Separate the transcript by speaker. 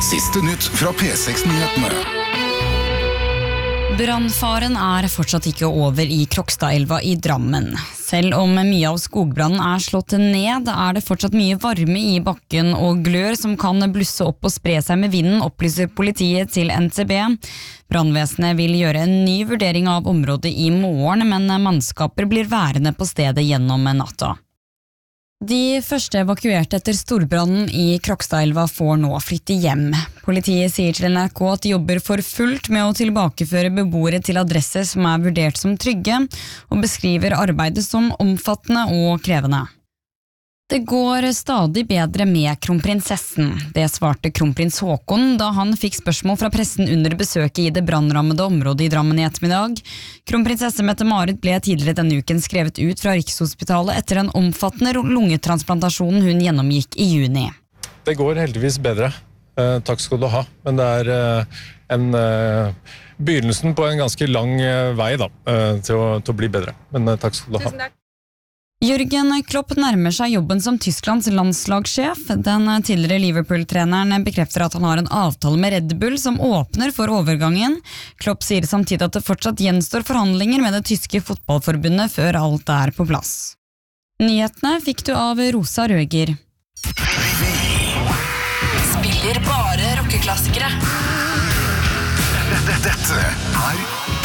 Speaker 1: Siste nytt fra P6-nyhetene.
Speaker 2: Brannfaren fortsatt ikke over i Krokstadelva i Drammen. Selv om mye av skogbrannen slått ned, det fortsatt mye varme i bakken og glør som kan blusse opp og spre seg med vinden, opplyser politiet til NTB. Brannvesenet vil gjøre en ny vurdering av området i morgen, men mannskaper blir værende på stedet gjennom natta. De første evakuerte etter storbrannen i Krokstadelva får nå flytte hjem. Politiet sier til NRK at de jobber for fullt med å tilbakeføre beboere til adresser som vurdert som trygge, og beskriver arbeidet som omfattende og krevende. Det går stadig bedre med kronprinsessen. Det svarte kronprins Haakon da han fikk spørsmål fra pressen under besøket i det brannrammede området i Drammen i ettermiddag. Kronprinsesse Mette-Marit ble tidligere denne uken skrevet ut fra Rikshospitalet etter en omfattende lungetransplantasjon hun gjennomgikk i juni.
Speaker 3: Det går heldigvis bedre. Takk skal du ha. Men det en begynnelsen på en ganske lang vei til å bli bedre. Men takk skal du ha.
Speaker 2: Tusen takk. Jürgen Klopp nærmer seg jobben som Tysklands landslagssjef. Den tidligere Liverpool-treneren bekrefter at han har en avtale med Red Bull som åpner for overgangen. Klopp sier samtidig at det fortsatt gjenstår forhandlinger med det tyske fotballforbundet før alt på plass. Nyhetene fikk du av Rosa Røger.
Speaker 4: Spiller bare rockeklassikere.
Speaker 1: Dette